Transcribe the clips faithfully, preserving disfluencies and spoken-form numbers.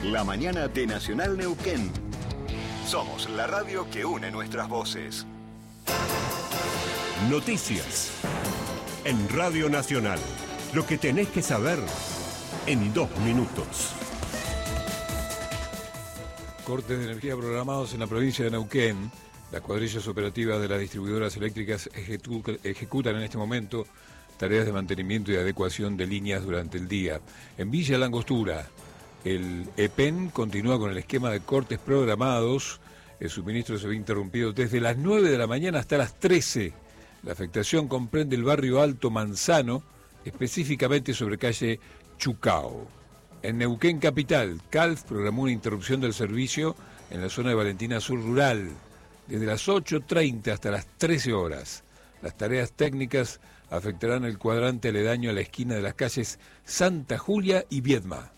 La mañana de Nacional Neuquén. Somos la radio que une nuestras voces. Noticias. En Radio Nacional. Lo que tenés que saber en dos minutos. Cortes de energía programados en la provincia de Neuquén. Las cuadrillas operativas de las distribuidoras eléctricas ejecu- ejecutan en este momento tareas de mantenimiento y adecuación de líneas durante el día. En Villa La Angostura, el E P E N continúa con el esquema de cortes programados. El suministro se ve interrumpido desde las nueve de la mañana hasta las trece. La afectación comprende el barrio Alto Manzano, específicamente sobre calle Chucao. En Neuquén Capital, Calf programó una interrupción del servicio en la zona de Valentina Sur Rural, desde las ocho treinta hasta las trece horas. Las tareas técnicas afectarán el cuadrante aledaño a la esquina de las calles Santa Julia y Viedma.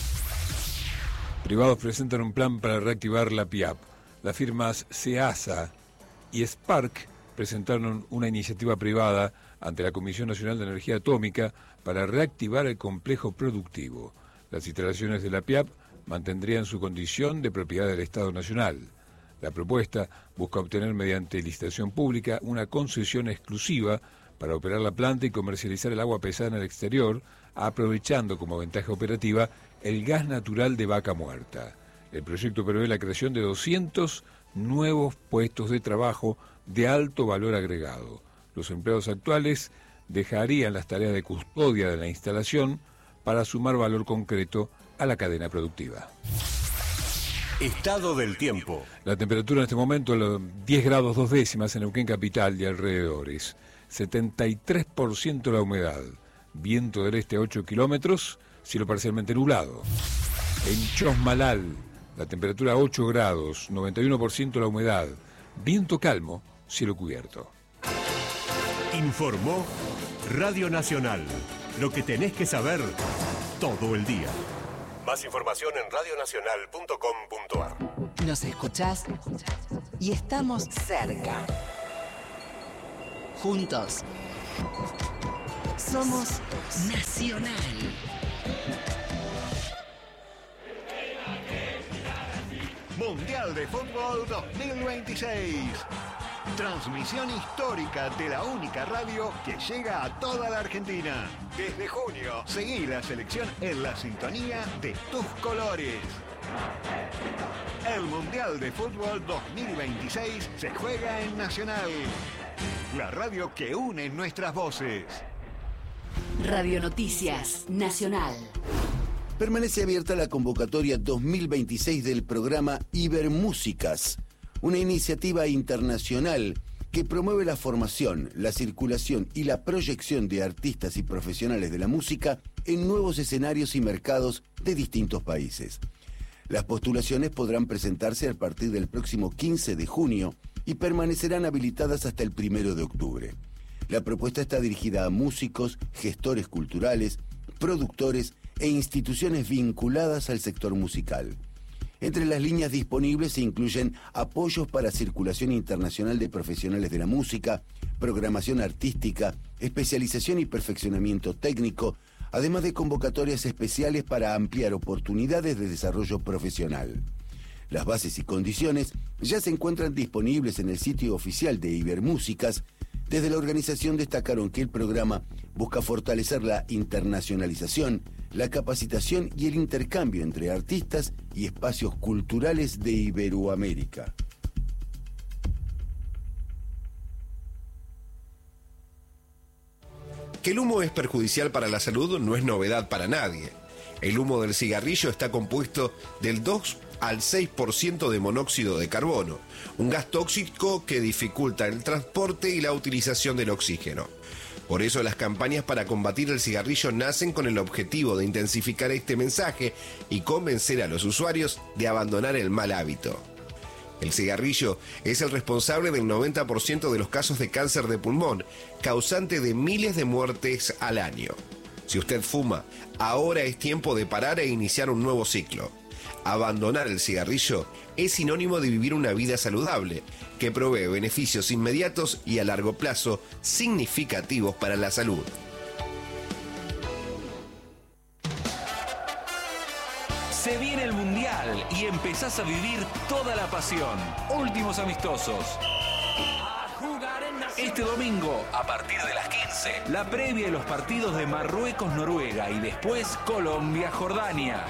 Privados presentan un plan para reactivar la P I A P. Las firmas SEASA y Spark presentaron una iniciativa privada ante la Comisión Nacional de Energía Atómica para reactivar el complejo productivo. Las instalaciones de la P I A P mantendrían su condición de propiedad del Estado Nacional. La propuesta busca obtener mediante licitación pública una concesión exclusiva para operar la planta y comercializar el agua pesada en el exterior, aprovechando como ventaja operativa el gas natural de vaca muerta. El proyecto prevé la creación de doscientos nuevos puestos de trabajo de alto valor agregado. Los empleados actuales dejarían las tareas de custodia de la instalación para sumar valor concreto a la cadena productiva. Estado del tiempo. La temperatura en este momento, diez grados dos décimas en Neuquén Capital y alrededores. setenta y tres por ciento la humedad. Viento del este a ocho kilómetros, cielo parcialmente nublado. En Chosmalal, la temperatura ocho grados, noventa y uno por ciento la humedad. Viento calmo, cielo cubierto. Informó Radio Nacional. Lo que tenés que saber todo el día. Más información en radio nacional punto com punto a r. Nos escuchás y estamos cerca. Juntos. Somos Nacional. Mundial de Fútbol dos mil veintiséis. Transmisión histórica de la única radio que llega a toda la Argentina. Desde junio, seguí la selección en la sintonía de tus colores. El Mundial de Fútbol dos mil veintiséis se juega en Nacional, la radio que une nuestras voces. Radio Noticias Nacional. Permanece abierta la convocatoria dos mil veintiséis del programa Ibermúsicas, una iniciativa internacional que promueve la formación, la circulación y la proyección de artistas y profesionales de la música en nuevos escenarios y mercados de distintos países. Las postulaciones podrán presentarse a partir del próximo quince de junio y permanecerán habilitadas hasta el primero de octubre. La propuesta está dirigida a músicos, gestores culturales, productores e instituciones vinculadas al sector musical. Entre las líneas disponibles se incluyen apoyos para circulación internacional de profesionales de la música, programación artística, especialización y perfeccionamiento técnico, además de convocatorias especiales para ampliar oportunidades de desarrollo profesional. Las bases y condiciones ya se encuentran disponibles en el sitio oficial de Ibermúsicas. Desde la organización destacaron que el programa busca fortalecer la internacionalización, la capacitación y el intercambio entre artistas y espacios culturales de Iberoamérica. Que el humo es perjudicial para la salud no es novedad para nadie. El humo del cigarrillo está compuesto del dos al seis por ciento de monóxido de carbono, un gas tóxico que dificulta el transporte y la utilización del oxígeno. Por eso las campañas para combatir el cigarrillo nacen con el objetivo de intensificar este mensaje y convencer a los usuarios de abandonar el mal hábito. El cigarrillo es el responsable del noventa por ciento de los casos de cáncer de pulmón, causante de miles de muertes al año. Si usted fuma, ahora es tiempo de parar e iniciar un nuevo ciclo. Abandonar el cigarrillo es sinónimo de vivir una vida saludable, que provee beneficios inmediatos y a largo plazo significativos para la salud. Se viene el Mundial y empezás a vivir toda la pasión. Últimos amistosos. Este domingo, a partir de las quince, la previa de los partidos de Marruecos-Noruega y después Colombia-Jordania.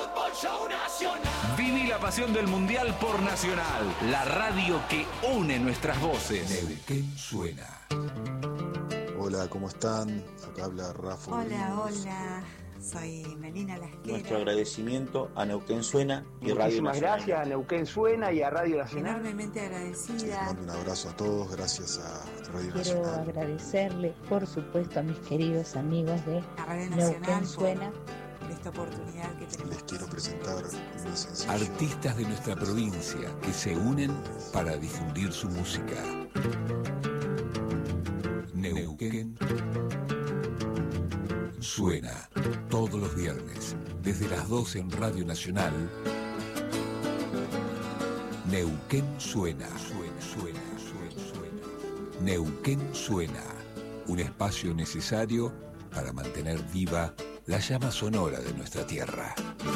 Viví la pasión del Mundial por Nacional, la radio que une nuestras voces. Neuquén suena. Hola, ¿cómo están? Acá habla Rafa. Hola, hola. Soy Melina Lasquera. Nuestro agradecimiento a Neuquén Suena y Radio Nacional. Muchísimas gracias a Neuquén Suena y a Radio Nacional. Enormemente agradecida. Sí, les mando un abrazo a todos, gracias a Radio Quiero Nacional. Quiero agradecerle, por supuesto, a mis queridos amigos de Neuquén Suena. Por esta oportunidad que tenemos. Les quiero presentar mi sencillo. Artistas de nuestra provincia que se unen para difundir su música. Neuquén Suena todos los viernes desde las doce en Radio Nacional. Neuquén Suena, suena, suena, suena, suena. Neuquén Suena, un espacio necesario para mantener viva la llama sonora de nuestra tierra.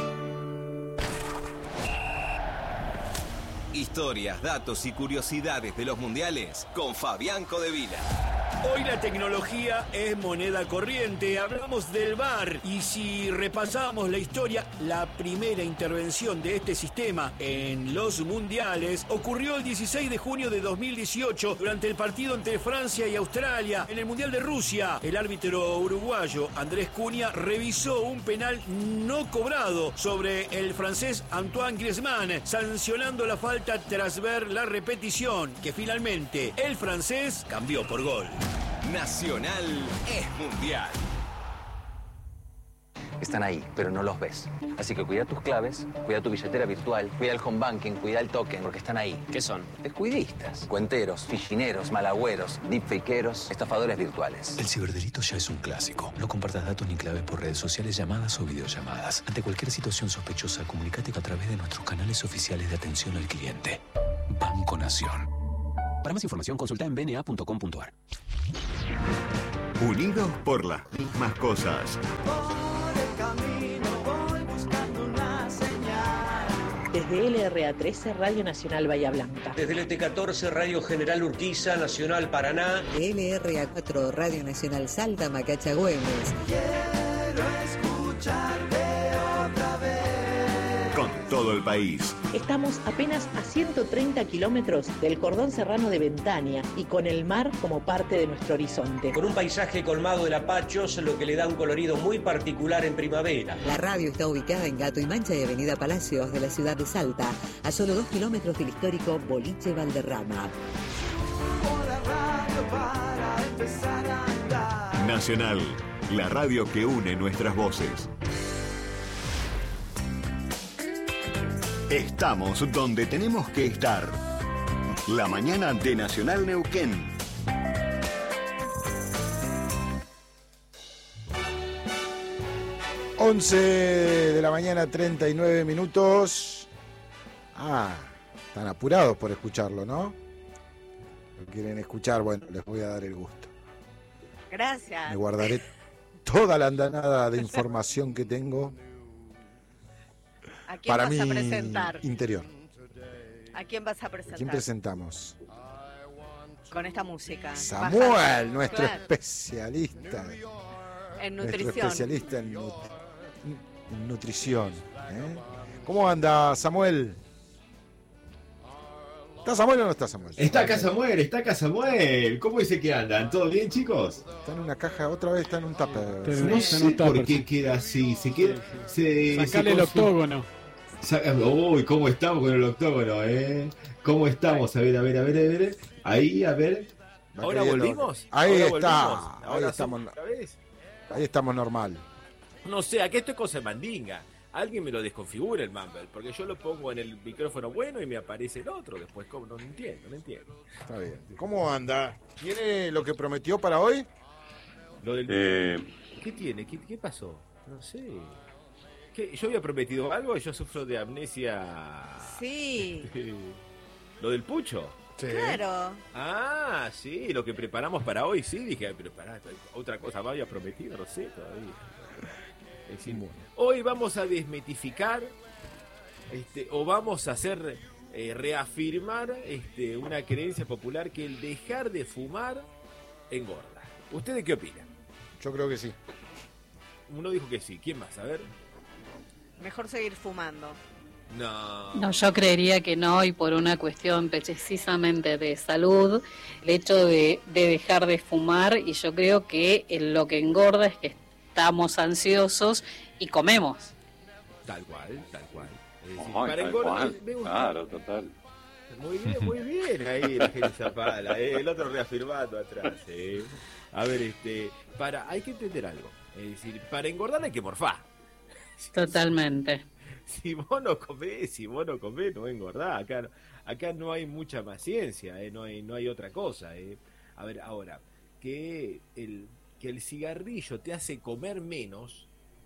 Historias, datos y curiosidades de los mundiales con Fabián Codevila. Hoy la tecnología es moneda corriente, hablamos del V A R y si repasamos la historia, la primera intervención de este sistema en los mundiales ocurrió el dieciséis de junio de dos mil dieciocho durante el partido entre Francia y Australia en el Mundial de Rusia. El árbitro uruguayo Andrés Cunha revisó un penal no cobrado sobre el francés Antoine Griezmann, sancionando la falta tras ver la repetición, que finalmente el francés cambió por gol. Nacional es mundial. Están ahí, pero no los ves. Así que cuida tus claves, cuida tu billetera virtual, cuida el home banking, cuida el token, porque están ahí. ¿Qué son? Descuidistas, cuenteros, fichineros, malagüeros, deepfakeros, estafadores virtuales. El ciberdelito ya es un clásico. No compartas datos ni claves por redes sociales, llamadas o videollamadas. Ante cualquier situación sospechosa, comunícate a través de nuestros canales oficiales de atención al cliente. Banco Nación. Para más información, consulta en b n a punto com punto a r. Unidos por las mismas cosas. Desde L R A trece, Radio Nacional Bahía Blanca. Desde el E T catorce, Radio General Urquiza, Nacional Paraná. De L R A cuatro, Radio Nacional Salta, Macacha, Güemes. Quiero escucharte otra vez. Con todo el país. Estamos apenas a ciento treinta kilómetros del cordón serrano de Ventania y con el mar como parte de nuestro horizonte. Con un paisaje colmado de lapachos, lo que le da un colorido muy particular en primavera. La radio está ubicada en Gato y Mancha y Avenida Palacios de la ciudad de Salta, a solo dos kilómetros del histórico Boliche Valderrama. Nacional, la radio que une nuestras voces. Estamos donde tenemos que estar. La mañana de Nacional Neuquén. once de la mañana, treinta y nueve minutos. Ah, están apurados por escucharlo, ¿no? Lo quieren escuchar, bueno, les voy a dar el gusto. Gracias. Me guardaré toda la andanada de información que tengo. ¿A quién para vas mi a presentar? Interior. ¿A quién vas a presentar? ¿A quién presentamos? Con esta música. Samuel, Bajando. nuestro Claro. especialista. En Nuestro nutrición. especialista en, nut- en nutrición. ¿eh? ¿Cómo anda, Samuel? ¿Está Samuel o no está Samuel? Está acá Samuel, está acá Samuel. ¿Cómo dice que andan? ¿Todo bien, chicos? Está en una caja, otra vez está en un tupper. No sé por qué queda así. Se queda, se, Sacale se el consu- octógono. Saca- Uy, ¿cómo estamos con el octógono, eh? ¿Cómo estamos? A ver, a ver, a ver, a ver. Ahí, a ver. ¿Ahora volvimos? Ahí ¿Ahora está. volvimos? Ahí ¿Ahora estamos. somos otra vez? Ahí estamos normal. No sé, aquí esto es cosa de mandinga. Alguien me lo desconfigura el Mumble, porque yo lo pongo en el micrófono bueno y me aparece el otro. Después, ¿cómo? No entiendo, no entiendo. Está bien. ¿Cómo anda? ¿Tiene lo que prometió para hoy? Lo del... Eh, ¿Qué tiene? ¿Qué, qué pasó? No sé. ¿Qué? ¿Yo había prometido algo? Yo sufro de amnesia. Sí. ¿Lo del pucho? Sí. Claro. Ah, sí, lo que preparamos para hoy, sí. Dije, pero pará, otra cosa me había prometido, no sé todavía. Es decir, hoy vamos a desmitificar este, o vamos a hacer eh, reafirmar este, una creencia popular que el dejar de fumar engorda. ¿Ustedes qué opinan? Yo creo que sí. Uno dijo que sí. ¿Quién más? A ver. Mejor seguir fumando. No. No, yo creería que no, y por una cuestión precisamente de salud, el hecho de, de dejar de fumar, y yo creo que lo que engorda es que estamos ansiosos y comemos. Tal cual, tal cual. Es decir, Ay, para tal engordar, cual. me gusta. Claro, total. Muy bien, muy bien ahí la gente Zapala, eh, el otro reafirmando atrás. Eh. A ver, este, para, hay que entender algo. Es decir, para engordar hay que morfar. Totalmente. Si vos no comés, si vos no comés, no engordás. Acá, acá no hay mucha más ciencia, eh, no hay, no hay otra cosa. Eh. A ver, ahora, que el, que el cigarrillo te hace comer menos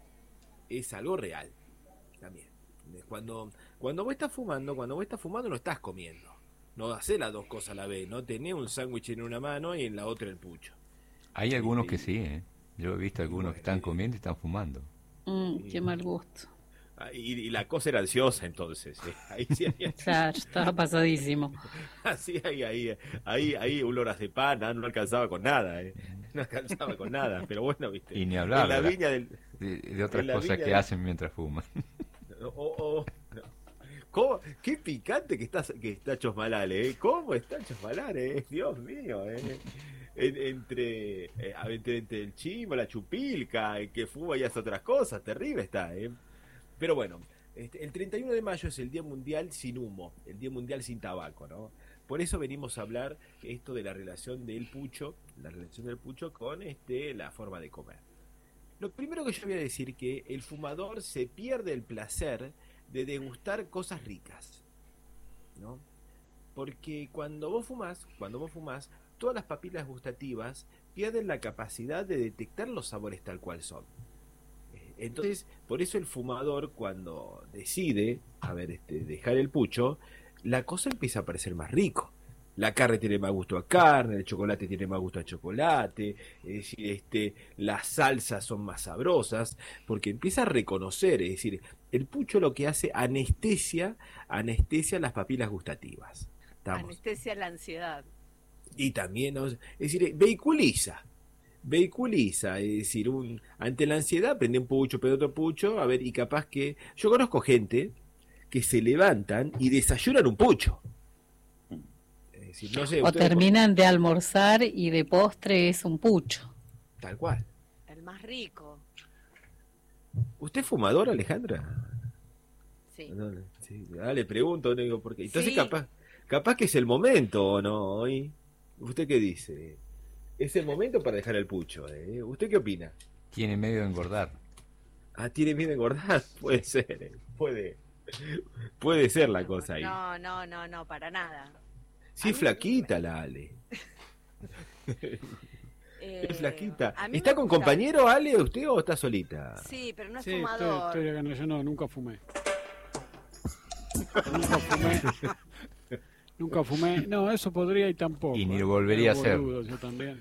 es algo real también. Cuando, cuando vos estás fumando, cuando vos estás fumando no estás comiendo. No hacés las dos cosas a la vez, no tenés un sándwich en una mano y en la otra el pucho. Hay algunos que sí, ¿eh? Yo he visto algunos que están comiendo y están fumando. Mm, qué mal gusto. Y, y la cosa era ansiosa entonces. ¿eh? Ahí sí había... Claro, estaba pasadísimo. Así ahí, ahí, ahí, ahí horas de pan, no, no alcanzaba con nada, ¿eh? No alcanzaba con nada, pero bueno, viste. Y ni hablar en la ¿verdad? viña del, de, de otras en la cosas viña que del- hacen mientras fuman. Oh, oh, no. ¿Cómo? Qué picante que está, que está Chosmalale, ¿eh? ¿Cómo está Chosmalale, eh? Dios mío, ¿eh? En- entre, eh, entre, entre el chimo, la chupilca, el que fuma y hace otras cosas, terrible está, ¿eh? Pero bueno, este, el treinta y uno de mayo es el Día Mundial sin humo, el Día Mundial sin tabaco, ¿no? Por eso venimos a hablar esto de la relación del pucho, la relación del pucho con este, la forma de comer. Lo primero que yo voy a decir que el fumador se pierde el placer de degustar cosas ricas, ¿no? Porque cuando vos fumás, cuando vos fumás, todas las papilas gustativas pierden la capacidad de detectar los sabores tal cual son. Eh, Entonces, por eso el fumador cuando decide, a ver, este, dejar el pucho, la cosa empieza a parecer más rico. La carne tiene más gusto a carne, el chocolate tiene más gusto a chocolate, es decir, este, las salsas son más sabrosas, porque empieza a reconocer, es decir, el pucho lo que hace anestesia, anestesia las papilas gustativas. ¿Estamos? Anestesia la ansiedad. Y también, ¿no? Es decir, vehiculiza, vehiculiza, es decir, un, ante la ansiedad prende un pucho, prende otro pucho, a ver, y capaz que, yo conozco gente que se levantan y desayunan un pucho. Es decir, no sé, O ustedes- terminan de almorzar y de postre es un pucho. Tal cual. El más rico. ¿Usted es fumador, Alejandra? Sí. No, no, sí. Ah, le pregunto, no digo por qué. Entonces Sí. capaz, capaz que es el momento, ¿o no? Hoy. ¿Usted qué dice? Es el momento para dejar el pucho, ¿eh? ¿Usted qué opina? Tiene medio de engordar. Ah, ¿tiene miedo de engordar? Puede ser, ¿eh? puede, puede ser la cosa ahí. No, no, no, no, para nada. Sí, flaquita la Ale. Eh, Es flaquita. a mí ¿Está me con gusta- compañero Ale usted o está solita? Sí, pero no es Sí, estoy, fumador. estoy acá, no, yo no, nunca fumé. Nunca fumé. Nunca fumé. No, eso podría y tampoco. Y ni ¿eh? lo volvería a Era hacer. boludo, yo también.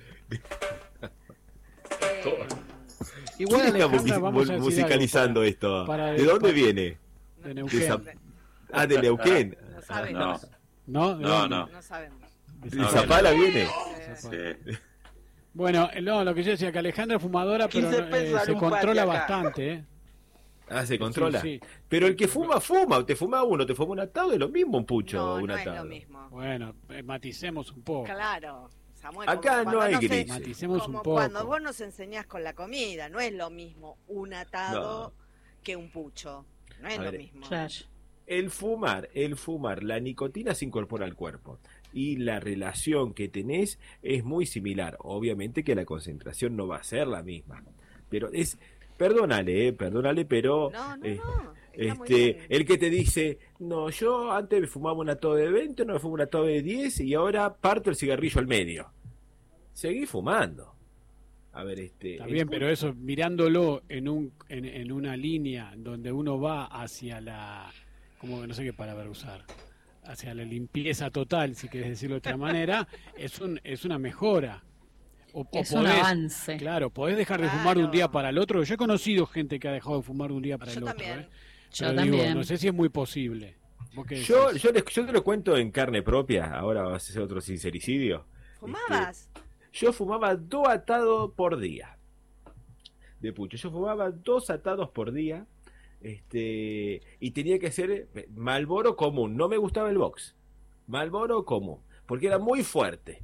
¿Cómo? Igual, ¿Quién está Alejandra, musi- vamos a decir musicalizando algo esto? para- ¿De dónde para- viene? De Neuquén. Zap- Ah, de Neuquén. No sabemos. ¿No? ¿De No, dónde? no. No sabemos. ¿De Zapala viene? Sí. Bueno, no, lo que yo decía, que Alejandra es fumadora, pero quince eh, pesos se en un controla patio acá. bastante, ¿eh? Ah, se controla. Sí, sí. Pero el que fuma, fuma. Te fuma uno, te fuma un atado, es lo mismo un pucho o No, un no es atado. lo mismo. Bueno, eh, maticemos un poco. Claro. Samuel, Acá como no hay cuando se- grises. Maticemos como un poco. cuando vos nos enseñás con la comida, no es lo mismo un atado No. que un pucho. No es A lo ver, mismo. El fumar, el fumar, la nicotina se incorpora al cuerpo y la relación que tenés es muy similar. Obviamente que la concentración no va a ser la misma, pero es, perdónale, eh, perdónale, pero No, no, eh, no. Está muy este, bien. el que te dice, no, yo antes me fumaba un atado de veinte, no me fumo un atado de diez y ahora parto el cigarrillo al medio. Seguí fumando. A ver, este. Está el bien, pu- pero eso mirándolo en un en, en una línea donde uno va hacia la, como que no sé qué palabra usar, hacia la limpieza total, si quieres decirlo de otra manera, es un es una mejora. O, o Es podés, un avance. Claro, podés dejar de Claro. fumar de un día para el otro. Yo he conocido gente que ha dejado de fumar de un día para Yo el otro. también. ¿eh? Yo Pero digo, también. no sé si es muy posible. ¿Vos qué Yo, decís? yo, les- yo te lo cuento en carne propia, ahora vas a hacer otro sincericidio. ¿Fumabas? Este, yo fumaba dos atados por día de pucho. Yo fumaba dos atados por día, este, y tenía que ser Marlboro común. No me gustaba el box. Marlboro común, porque era muy fuerte.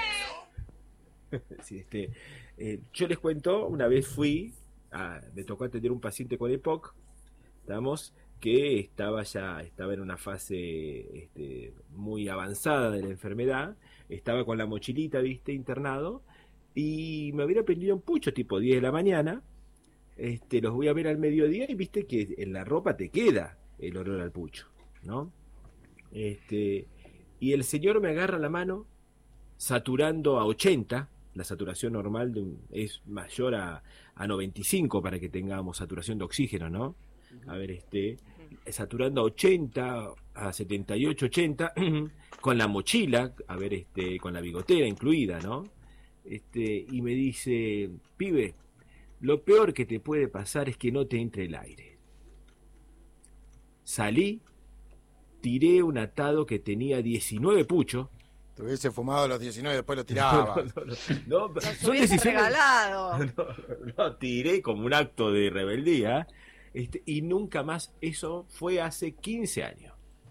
Sí, este, eh, yo les cuento, una vez fui, a- me tocó atender un paciente con E P O C, estamos, que estaba ya, estaba en una fase este, muy avanzada de la enfermedad, estaba con la mochilita, viste, internado, y me hubiera prendido un pucho tipo diez de la mañana, este, los voy a ver al mediodía y viste que en la ropa te queda el olor al pucho, ¿no? Este, y el señor me agarra la mano, saturando a ochenta, la saturación normal de un- es mayor a, a noventa y cinco para que tengamos saturación de oxígeno, ¿no? A ver, este, saturando a ochenta, a setenta y ocho, ochenta, con la mochila, a ver, este, con la bigotera incluida, ¿no? Este, y me dice, pibe, lo peor que te puede pasar es que no te entre el aire. Salí, tiré un atado que tenía diecinueve puchos. Te hubiese fumado a los diecinueve y después lo tiraba. No, no, no, no, Los son hubiese decisiones- regalado. No, no, tiré como un acto de rebeldía, este, y nunca más. Eso fue hace quince años.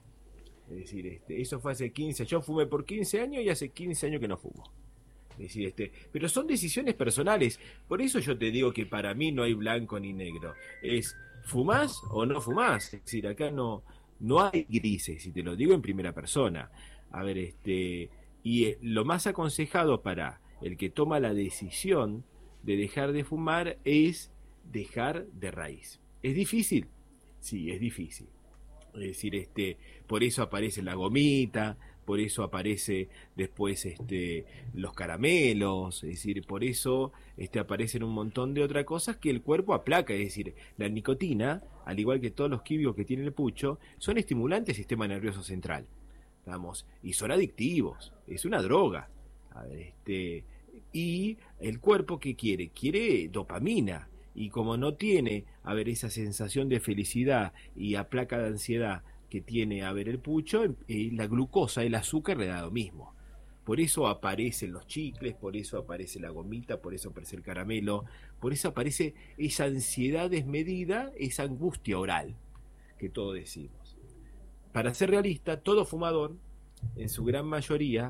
Es decir, este, eso fue hace quince. Yo fumé por quince años y hace quince años que no fumo. Es decir, este, pero son decisiones personales. Por eso yo te digo que para mí no hay blanco ni negro. Es ¿fumás o no fumás? Es decir, acá no, no hay grises, y te lo digo en primera persona. A ver, este, y eh, lo más aconsejado para el que toma la decisión de dejar de fumar es dejar de raíz. ¿Es difícil? Sí, es difícil. Es decir, este, por eso aparece la gomita, por eso aparece después este, los caramelos, es decir, por eso este, aparecen un montón de otras cosas que el cuerpo aplaca. Es decir, la nicotina, al igual que todos los químicos que tiene el pucho, son estimulantes del sistema nervioso central. Vamos, y son adictivos, es una droga. A ver, este, y el cuerpo, ¿qué quiere? Quiere dopamina, y como no tiene, a ver, esa sensación de felicidad y aplaca de ansiedad que tiene, a ver, el pucho, eh, la glucosa, el azúcar le da lo mismo. Por eso aparecen los chicles, por eso aparece la gomita, por eso aparece el caramelo, por eso aparece esa ansiedad desmedida, esa angustia oral que todos decimos. Para ser realista, todo fumador, en su gran mayoría,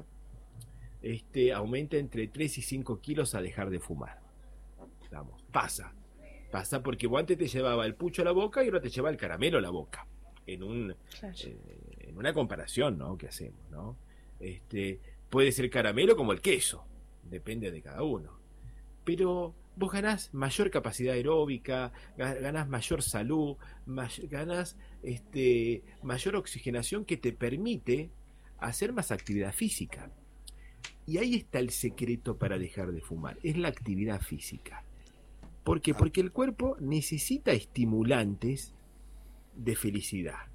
este, aumenta entre tres y cinco kilos a dejar de fumar. Vamos, pasa. Pasa porque vos antes te llevaba el pucho a la boca y ahora te lleva el caramelo a la boca. En un Claro. eh, en una comparación, ¿no? Que hacemos, ¿no? Este, puede ser caramelo como el queso, depende de cada uno. Pero vos ganás mayor capacidad aeróbica, ga- ganás mayor salud, may- ganás este, mayor oxigenación que te permite hacer más actividad física. Y ahí está el secreto para dejar de fumar, es la actividad física. ¿Por qué? Porque el cuerpo necesita estimulantes de felicidad.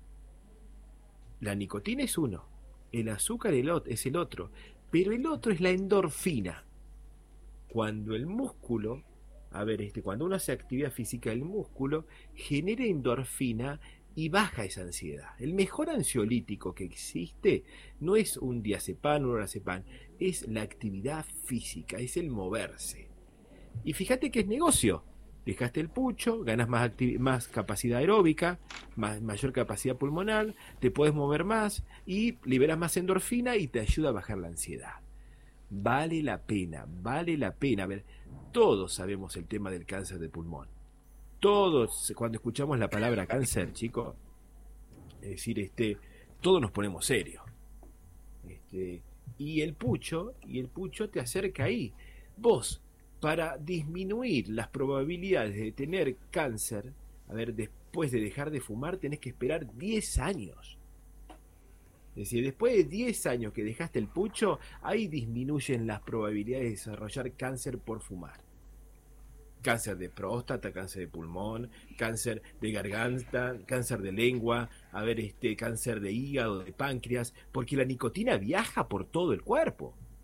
La nicotina es uno, el azúcar el ot- es el otro, pero el otro es la endorfina. Cuando el músculo, a ver, este, cuando uno hace actividad física, el músculo genera endorfina y baja esa ansiedad. El mejor ansiolítico que existe no es un diazepam, un orazepam, es la actividad física, es el moverse. Y fíjate que es negocio. Dejaste el pucho, ganas más, acti- más capacidad aeróbica, más, mayor capacidad pulmonar, te puedes mover más y liberas más endorfina y te ayuda a bajar la ansiedad. Vale la pena, vale la pena. A ver, todos sabemos el tema del cáncer de pulmón. Todos, cuando escuchamos la palabra cáncer, chicos, es decir, este, todos nos ponemos serios. Este, y el pucho, y el pucho te acerca ahí. Vos, para disminuir las probabilidades de tener cáncer, a ver, después de dejar de fumar, tenés que esperar diez años. Es decir, después de diez años que dejaste el pucho, ahí disminuyen las probabilidades de desarrollar cáncer por fumar. Cáncer de próstata, cáncer de pulmón, cáncer de garganta, cáncer de lengua, a ver, este, cáncer de hígado, de páncreas, porque la nicotina viaja por todo el cuerpo.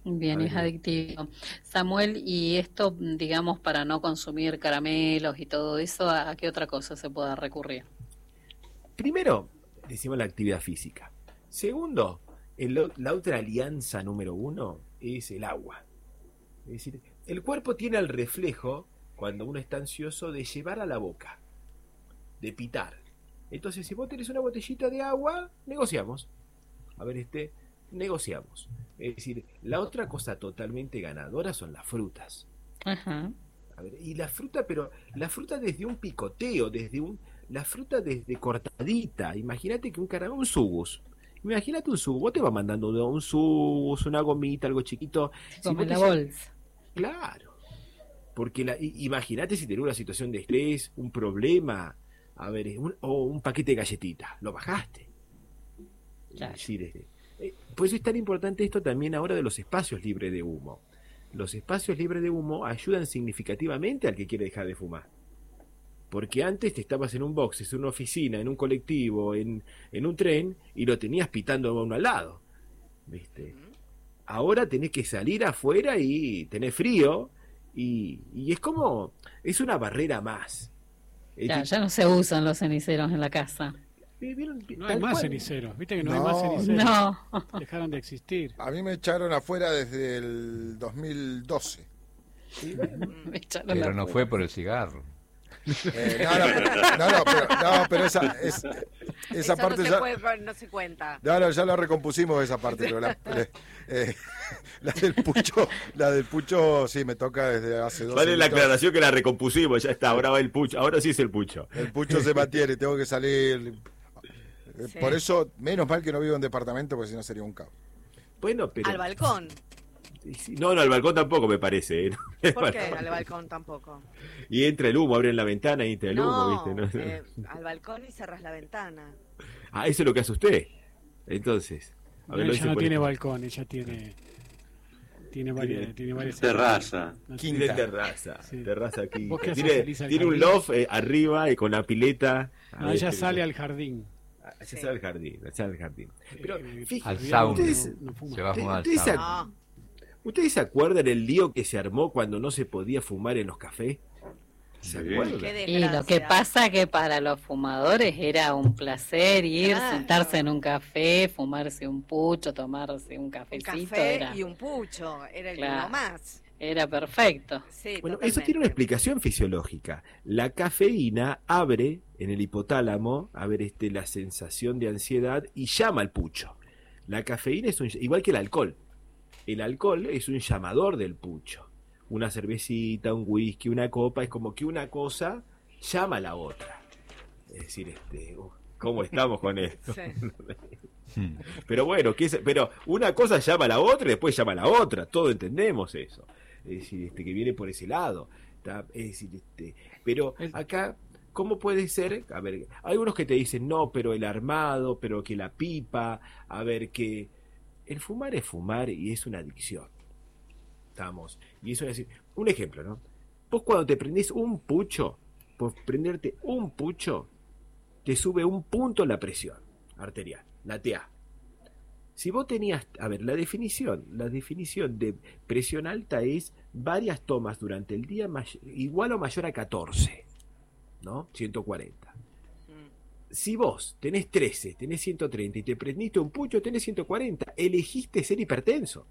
Bien, es adictivo. Samuel, y esto, digamos, para no consumir caramelos y todo eso, ¿a a qué otra cosa se puede recurrir? Primero, decimos la actividad física. Segundo, el- la otra alianza número uno es el agua. Es decir, el cuerpo tiene el reflejo, cuando uno está ansioso, de llevar a la boca, de pitar. Entonces, si vos tenés una botellita de agua, negociamos. A ver, este, negociamos. Es decir, la otra cosa totalmente ganadora son las frutas. Ajá. A ver, y la fruta, pero la fruta desde un picoteo, desde un, la fruta desde cortadita. Imagínate que un caramelo, un subus. Imagínate un subus, vos te vas mandando un un subus, una gomita, algo chiquito. Si Como vos en la te- bolsa. Claro. Porque la, i- imagínate si tenés una situación de estrés, un problema, a ver, un- o un paquete de galletitas, lo bajaste. Claro. Es decir, este, eh, por eso es tan importante esto también ahora de los espacios libres de humo. Los espacios libres de humo ayudan significativamente al que quiere dejar de fumar. Porque antes te estabas en un box, en una oficina, en un colectivo, en, en un tren, y lo tenías pitando a uno al lado. ¿Viste? Ahora tenés que salir afuera y tenés frío, y, y es como, es una barrera más. Es Ya, decir, ya no se usan los ceniceros en la casa. ¿vieron? No hay Tal más cual. ceniceros, viste que no, hay No. más ceniceros. No. Dejaron de existir. A mí me echaron afuera desde el dos mil doce. Me echaron Pero la no fuera. fue por el cigarro. Eh, no, no, pero, no, no, pero, no, pero esa, es- esa Eso parte no se, ya... puede- no se cuenta. No, no, ya la recompusimos esa parte, pero la, eh, eh, la del pucho, la del pucho sí me toca desde hace dos Vale la añitos. aclaración que la recompusimos, ya está, ahora va el pucho, ahora sí es el pucho. El pucho se mantiene, tengo que salir. Eh, Sí. Por eso, menos mal que no vivo en departamento, porque si no sería un caos. Bueno, pero... Al balcón. No, no, al balcón tampoco me parece. ¿eh? ¿Por qué al balcón tampoco? Y entra el humo, abren la ventana y entra el humo, No, ¿viste? ¿No? eh, al balcón y cerras la ventana. Ah, eso es lo que hace usted. Entonces, a ver, lo ella dice no por tiene esto. balcón, ella tiene tiene varias, Tiene- tiene varias Terraza. No, Tiene tiene- terraza, Sí. terraza aquí. ¿Vos qué haces, Tiene, Elisa, al tiene un jardín? loft eh, arriba y con la pileta. No, Ah, ella este, sale al jardín. ah, ella sale al jardín, ella sale al jardín. Pero, Eh, fíjate, Al sauna. ustedes, no fuma. Se va a fumar al ustedes se, sauna. No. ¿ustedes se acuerdan el lío que se armó cuando no se podía fumar en los cafés? ¿Se Sí. acuerdan? Qué Y lo que desgracia. pasa que para los fumadores era un placer ir, Claro. sentarse en un café, fumarse un pucho, tomarse un Un cafecito, café era, y un pucho. Era el Claro. uno más. era perfecto. Sí, Bueno, eso totalmente. tiene una explicación fisiológica. La cafeína abre en el hipotálamo, a ver, este, la sensación de ansiedad y llama al pucho. La cafeína es un, igual que el alcohol. El alcohol es un llamador del pucho. Una cervecita, un whisky, una copa, es como que una cosa llama a la otra. Es decir, este, uh, ¿cómo estamos con esto? Sí. Hmm. Pero bueno, ¿qué es? Pero una cosa llama a la otra y después llama a la otra. Todos entendemos eso. Es decir, este, que viene por ese lado. ¿Está? Es decir, este, pero acá, ¿cómo puede ser? A ver, hay unos que te dicen, no, pero el armado, pero que la pipa, a ver, que el fumar es fumar y es una adicción. Estamos. Y eso es decir, un ejemplo, ¿no? Vos cuando te prendés un pucho, por prenderte un pucho, te sube un punto la presión arterial, la T A. Si vos tenías, a ver, la definición, la definición de presión alta es varias tomas durante el día may- igual o mayor a catorce, ¿no? ciento cuarenta. Si vos tenés trece, tenés ciento treinta y te prendiste un pucho, tenés ciento cuarenta, elegiste ser hipertenso.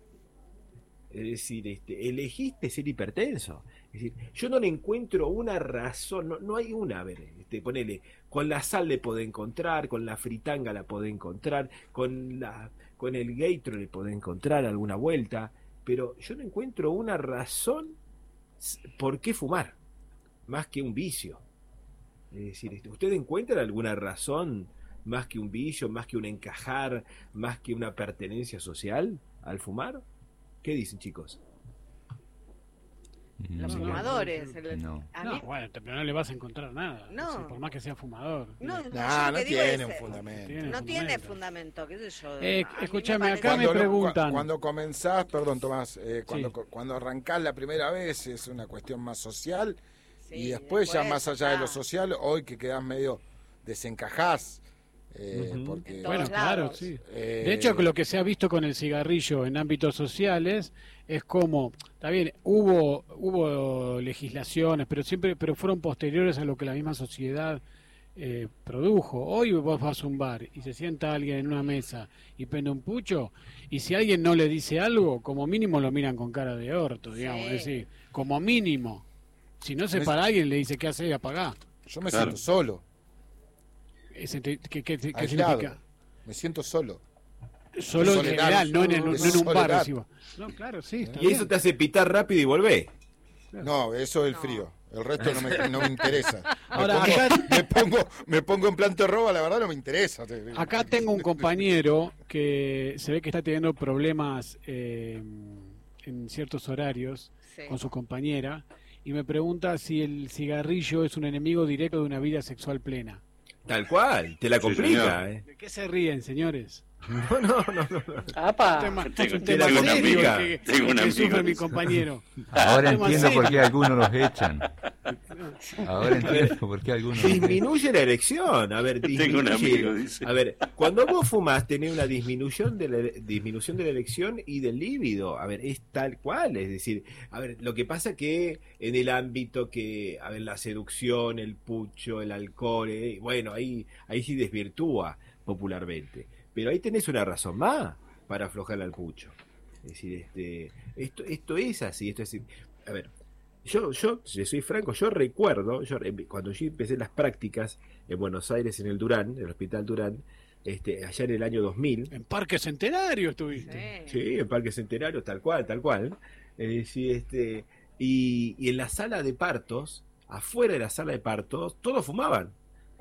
Es decir, este, elegiste ser hipertenso. Es decir, yo no le encuentro una razón, no, no hay una, a ver, este, ponele, con la sal le podés encontrar, con la fritanga la podés encontrar, con la con el Gatorade le podés encontrar alguna vuelta, pero yo no encuentro una razón s- por qué fumar, más que un vicio. Es decir, este, ¿usted encuentra alguna razón más que un vicio, más que un encajar, más que una pertenencia social al fumar? ¿Qué dicen, chicos? Los No. fumadores. el- No. a No, mí- bueno, pero no le vas a encontrar nada. No. O sea, por más que sea fumador. No, no, Digo, yo No, lo no que digo tiene es, un eh, fundamento. tiene No tiene fundamento. fundamento, qué sé yo. Eh, A mí me escúchame, parece- acá me Cuando- preguntan. cu- Cuando comenzás, perdón Tomás, eh, cuando, Sí. co- cuando arrancás la primera vez es una cuestión más social Sí, y después, ya después más allá de lo está. social, hoy que quedás medio desencajás Eh, Ujú. porque, Bueno, claro, lados. sí. Eh, De hecho, lo que se ha visto con el cigarrillo en ámbitos sociales es como, está bien, hubo hubo legislaciones, pero siempre pero fueron posteriores a lo que la misma sociedad eh, produjo. Hoy vos vas a un bar y se sienta alguien en una mesa y prende un pucho, y si alguien no le dice algo, como mínimo lo miran con cara de orto, digamos, Sí. es decir, como mínimo. Si no se Me- para alguien, le dice, ¿qué hace? Apagá. Yo me Claro. siento solo, Ese te- ¿Qué, qué- qué aislado. significa? Me siento solo. Solo en Soledad. general, no en, el- no en un bar. Soledad. decimos. No, claro, sí. Está Y eso bien. te hace pitar rápido y volver. No, eso es el frío. El resto no me, no me interesa. Ahora, me, pongo, acá- me, pongo, me pongo en plan roba, la verdad no me interesa. Acá tengo un compañero que se ve que está teniendo problemas eh, en ciertos horarios Sí. con su compañera y me pregunta si el cigarrillo es un enemigo directo de una vida sexual plena. Tal cual, te la Sí, complica. señor. eh. ¿De qué se ríen, señores? No, no, no. no. ¡Apa! Tema- Tengo- un tema tengo una serio amiga, que, tengo que una amiga, sufre mi dice. compañero. Ahora Tema entiendo serio. por qué algunos los echan. Ahora entiendo por qué algunos los echan. Disminuye la erección. A ver, Tengo un disminuye. amigo, dice. A ver, cuando vos fumás tenés una disminución de la disminución de la erección y del líbido. A ver, es tal cual. Es decir, a ver, lo que pasa que en el ámbito que, a ver, la seducción, el pucho, el alcohol, eh, bueno, ahí, ahí sí desvirtúa popularmente. Pero ahí tenés una razón más para aflojar al pucho. Es decir, este, esto, esto es así, esto es así. A ver, yo, yo, si soy franco, yo recuerdo, yo, cuando yo empecé las prácticas en Buenos Aires, en el Durán, en el Hospital Durán, este, allá en el año dos mil. En Parque Centenario estuviste. Sí, en Parque Centenario, tal cual, tal cual. Es decir, este, y, y en la sala de partos, afuera de la sala de partos, todos fumaban.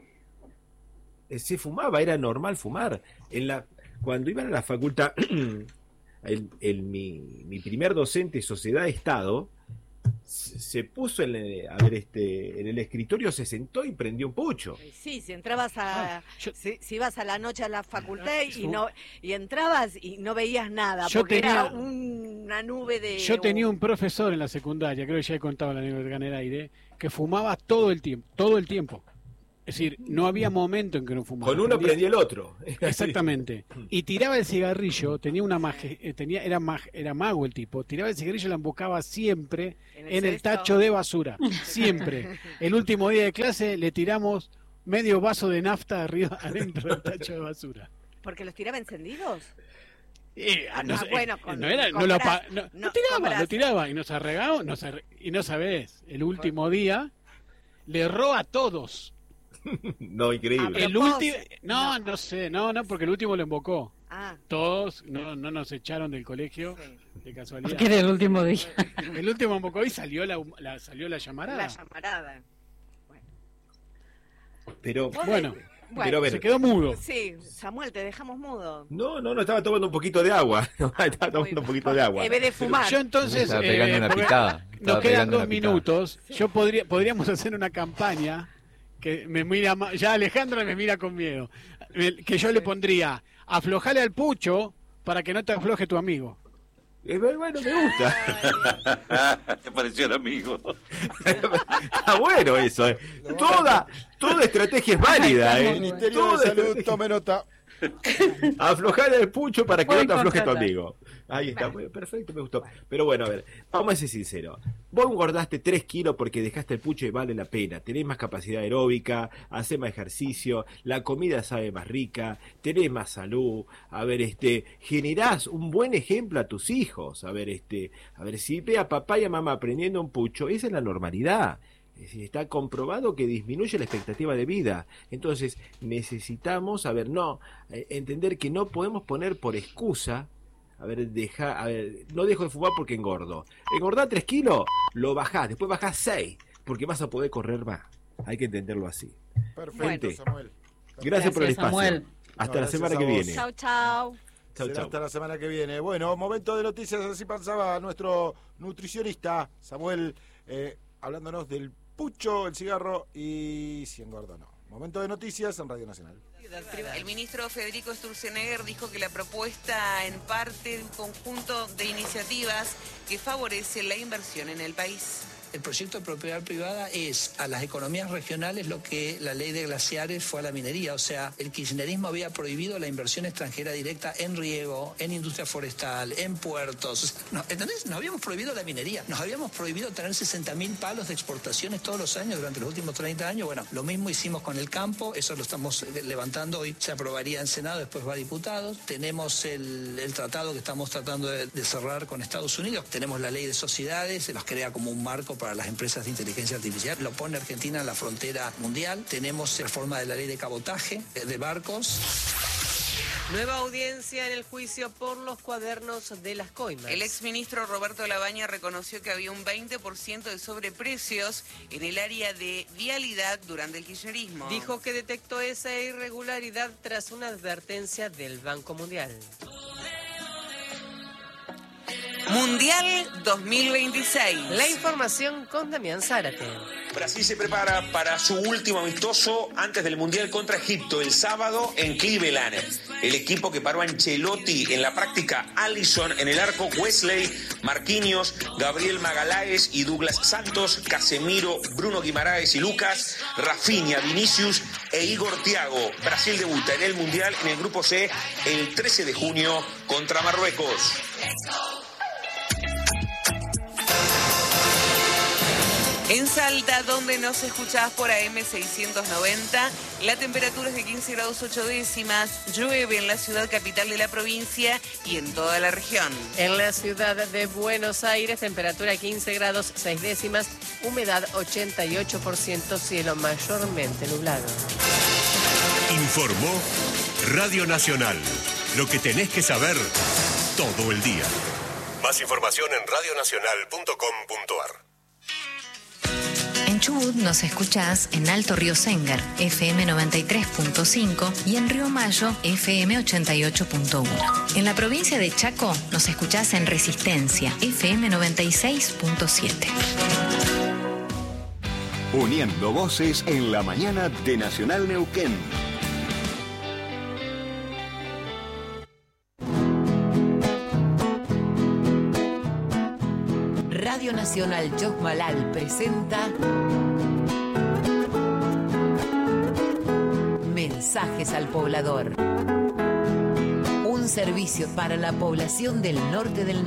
Eh, Se fumaba, era normal fumar. En la, cuando iban a la facultad, el, el- mi, mi primer docente, Sociedad-Estado, se, se puso en, el- a ver, este, en el escritorio, se sentó y prendió un pucho. Sí, si entrabas a, Ah, yo- si, si ibas a la noche a la facultad y Yo- no y entrabas y no veías nada, Yo porque era tenía- una nube de. Yo tenía un profesor en la secundaria, creo que ya he contado la anécdota en el aire, que fumaba todo el tiempo, todo el tiempo. Es decir, no había momento en que no fumaba. Con uno Prendía- prendía el otro. Exactamente. Y tiraba el cigarrillo, tenía una maje- eh, tenía era mag- era mago el tipo, tiraba el cigarrillo y la embocaba siempre En en el el cesto. tacho de basura, siempre. El último día de clase le tiramos medio vaso de nafta arriba adentro del tacho de basura. Porque los tiraba encendidos. Eh, ah, no, Ah, sé, bueno, eh, con- no era, con no lo, bra- pa- no, no, lo tiraba, con lo brazo. tiraba y nos arregamos, nos arre- y no sabés, el último día le erró a todos. No, increíble. El último, no, no sé, no, no, porque el último lo embocó. Ah, Todos no, no nos echaron del colegio de casualidad. Porque era el último día. El último embocó y salió la, hum- la- salió la llamarada. la llamarada. Pero, Bueno, pero a ver, se quedó mudo. Sí, Samuel, te dejamos mudo. No, no, no, estaba tomando un poquito de agua. Estaba tomando un poquito de agua. En vez de fumar. Yo entonces, Estaba pegando eh, una porque picada. nos Estaba quedan pegando dos una picada. minutos. Yo podría, podríamos hacer una campaña que me mira ma- ya Alejandra me mira con miedo. El- Que yo le pondría, aflojale al pucho para que no te afloje tu amigo. Eh, bueno, me gusta. Te pareció el amigo. Está bueno eso. eh. Toda, toda estrategia es válida. Eh. Ministerio Toda de Salud, estrategia- tome nota. Aflojar el pucho para que Buen no te afloje tu contrato. amigo. Ahí está, muy- perfecto, me gustó. Pero bueno, a ver, vamos a ser sinceros. Vos engordaste tres kilos porque dejaste el pucho y vale la pena. Tenés más capacidad aeróbica, hacés más ejercicio, la comida sabe más rica, tenés más salud. A ver, este, generás un buen ejemplo a tus hijos. A ver, este, a ver, si ve a papá y a mamá aprendiendo un pucho, esa es la normalidad. Es decir, está comprobado que disminuye la expectativa de vida. Entonces, necesitamos, a ver, no, eh, entender que no podemos poner por excusa, a ver, deja, a ver, no dejo de fumar porque engordo. Engordá tres kilos, lo bajás, después bajás seis, porque vas a poder correr más. Hay que entenderlo así. Perfecto, Gente, Samuel. Gracias por el Gracias, espacio. Samuel. Hasta No, la gracias semana a que vos. viene. Chau, chau. Chau, Será chau. hasta la semana que viene. Bueno, momento de noticias, así pasaba nuestro nutricionista, Samuel, eh, hablándonos del pucho, el cigarro y si engorda o no. Momento de noticias en Radio Nacional. El ministro Federico Sturzenegger dijo que la propuesta en parte de un conjunto de iniciativas que favorece la inversión en el país. El proyecto de propiedad privada es a las economías regionales lo que la ley de glaciares fue a la minería. O sea, el kirchnerismo había prohibido la inversión extranjera directa en riego, en industria forestal, en puertos. O sea, no, ¿entendés? Nos habíamos prohibido la minería. Nos habíamos prohibido tener sesenta mil palos de exportaciones todos los años durante los últimos treinta años. Bueno, lo mismo hicimos con el campo. Eso lo estamos levantando hoy. Se aprobaría en Senado, después va a diputados. Tenemos el, el tratado que estamos tratando de, de cerrar con Estados Unidos. Tenemos la ley de sociedades. Se nos crea como un marco para las empresas de inteligencia artificial. Lo pone Argentina en la frontera mundial. Tenemos reforma de la ley de cabotaje de barcos. Nueva audiencia en el juicio por los cuadernos de las coimas. El exministro Roberto Labaña reconoció que había un veinte por ciento de sobreprecios en el área de vialidad durante el kirchnerismo. Dijo que detectó esa irregularidad tras una advertencia del Banco Mundial. Mundial dos mil veintiséis. La información con Damián Zárate. Brasil se prepara para su último amistoso antes del Mundial contra Egipto el sábado en Cleveland. El equipo que paró a Ancelotti en la práctica, Alisson en el arco, Wesley, Marquinhos, Gabriel Magaláes y Douglas Santos, Casemiro, Bruno Guimaraes y Lucas, Rafinha, Vinicius e Igor Thiago. Brasil debuta en el Mundial en el Grupo C el trece de junio contra Marruecos. En Salta, donde nos escuchás por A M seiscientos noventa, la temperatura es de quince grados ocho décimas, llueve en la ciudad capital de la provincia y en toda la región. En la ciudad de Buenos Aires, temperatura quince grados seis décimas, humedad ochenta y ocho por ciento, cielo mayormente nublado. Informó Radio Nacional, lo que tenés que saber todo el día. Más información en radio nacional punto com punto a r. En Chubut nos escuchás en Alto Río Sengar, F M noventa y tres punto cinco y en Río Mayo, F M ochenta y ocho punto uno. En la provincia de Chaco nos escuchás en Resistencia, F M noventa y seis punto siete. Uniendo voces en la mañana de Nacional Neuquén. Radio Nacional Chosmalal presenta Mensajes al Poblador. Un servicio para la población del norte del